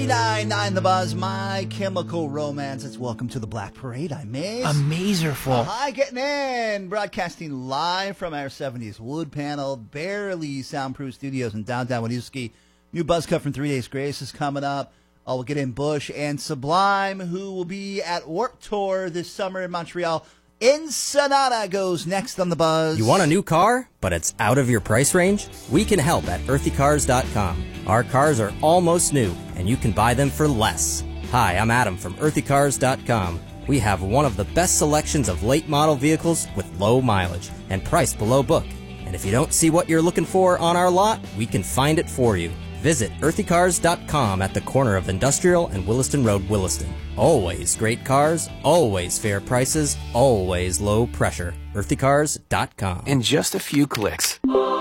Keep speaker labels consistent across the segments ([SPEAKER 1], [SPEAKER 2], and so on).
[SPEAKER 1] 93.9 The Buzz, My Chemical Romance. It's Welcome to the Black Parade. I'm Maze.
[SPEAKER 2] Amazerful.
[SPEAKER 1] Hi, getting in. Broadcasting live from our 70s wood panel, barely soundproof studios in downtown Winooski. New Buzz cut from 3 Days Grace is coming up. We'll get in Bush and Sublime, who will be at Warped Tour this summer in Montreal. Ensenada goes next on The Buzz.
[SPEAKER 3] You want a new car, but it's out of your price range? We can help at earthycars.com. Our cars are almost new, and you can buy them for less. Hi, I'm Adam from earthycars.com. We have one of the best selections of late model vehicles with low mileage and priced below book. And if you don't see what you're looking for on our lot, we can find it for you. Visit earthycars.com at the corner of Industrial and Williston Road, Williston. Always great cars, always fair prices, always low pressure. earthycars.com.
[SPEAKER 4] In just a few clicks,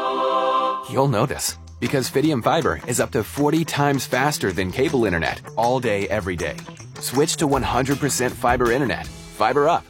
[SPEAKER 4] you'll notice. Because Fidium Fiber is up to 40 times faster than cable internet all day, every day. Switch to 100% fiber internet. Fiber up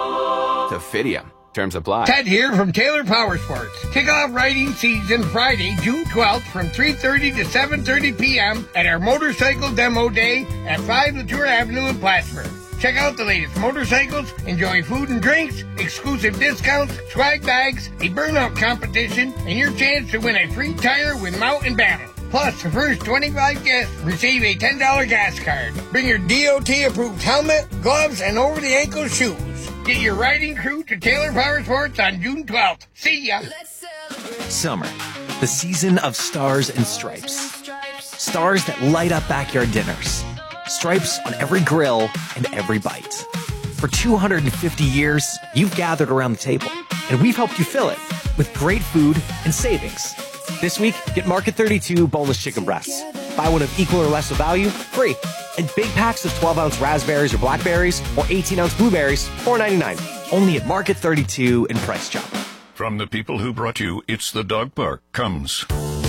[SPEAKER 4] to Fidium. Terms apply.
[SPEAKER 5] Ted here from Taylor Power Sports. Kick off riding season Friday, June 12th from 3:30 to 7:30 p.m. at our Motorcycle Demo Day at 5 Latour Avenue in Plattsburgh. Check out the latest motorcycles, enjoy food and drinks, exclusive discounts, swag bags, a burnout competition, and your chance to win a free tire with Mountain Battle. Plus, the first 25 guests receive a $10 gas card. Bring your DOT-approved helmet, gloves, and over-the-ankle shoes. Get your riding crew to Taylor Power Sports on June 12th. See ya!
[SPEAKER 6] Summer, the season of stars and stripes. Stars that light up backyard dinners. Stripes on every grill and every bite. For 250 years, you've gathered around the table, and we've helped you fill it with great food and savings. This week, get Market 32 boneless chicken breasts. Buy one of equal or less of value, free. And big packs of 12-ounce raspberries or blackberries or 18-ounce blueberries, $4.99. Only at Market 32 in Price Chopper.
[SPEAKER 7] From the people who brought you It's the Dog Park comes